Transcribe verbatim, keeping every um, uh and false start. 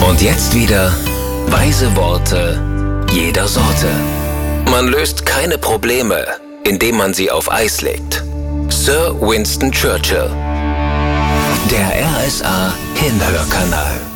Und jetzt wieder weise Worte jeder Sorte. Man löst keine Probleme, indem man sie auf Eis legt. Sir Winston Churchill. Der R S A Hinhörkanal.